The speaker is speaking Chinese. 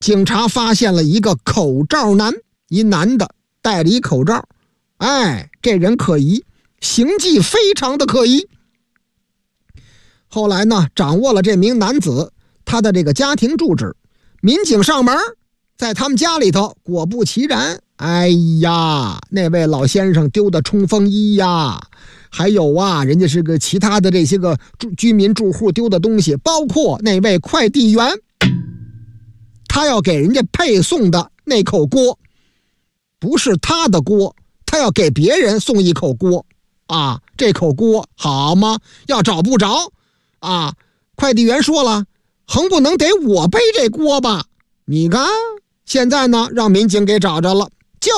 警察发现了一个口罩男，一男的戴着一口罩，这人可疑，行迹非常的可疑。后来呢，掌握了这名男子他的这个家庭住址，民警上门，在他们家里头，果不其然，那位老先生丢的冲锋衣呀，还有人家是个其他的这些个居民住户丢的东西，包括那位快递员，他要给人家配送的那口锅，不是他的锅，他要给别人送一口锅这口锅好吗？要找不着快递员说了，横不能得我背这锅吧？你看，现在呢，让民警给找着了。